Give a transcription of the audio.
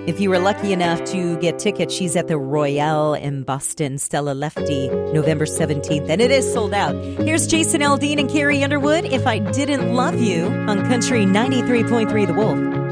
If you were lucky enough to get tickets, she's at the Royale in Boston, Stella Lefty, November 17th, and it is sold out. Here's Jason Aldean and Carrie Underwood, If I Didn't Love You, on Country 93.3 The Wolf.